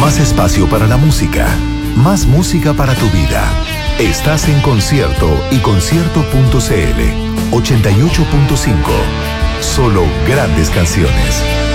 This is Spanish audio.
Más espacio para la música. Más música para tu vida. Estás en Concierto y Concierto.cl 88.5. Solo grandes canciones.